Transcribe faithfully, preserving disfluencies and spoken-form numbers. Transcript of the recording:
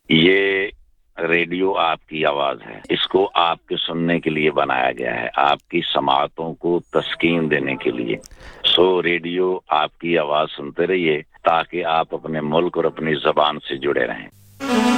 ये रेडियो आपकी आवाज है, इसको आपके सुनने के लिए बनाया गया है, आपकी समातों को तस्कीन देने के लिए। सो रेडियो आपकी आवाज सुनते रहिए ताकि आप अपने मुल्क और अपनी ज़बान से जुड़े रहें।